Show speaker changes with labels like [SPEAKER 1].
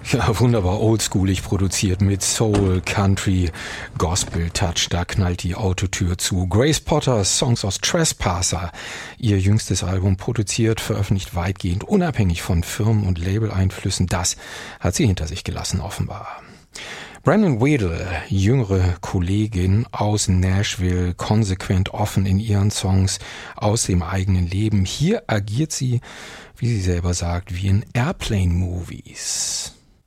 [SPEAKER 1] Ja, wunderbar oldschoolig produziert mit Soul, Country, Gospel Touch. Da knallt die Autotür zu. Grace Potter, Songs of Trespasser. Ihr jüngstes Album produziert, veröffentlicht weitgehend unabhängig von Firmen- und Labeleinflüssen. Das hat sie hinter sich gelassen, offenbar. Brandon Wedel, jüngere Kollegin aus Nashville, konsequent offen in ihren Songs aus dem eigenen Leben. Hier agiert sie, wie sie selber sagt, wie in Airplane-Movies.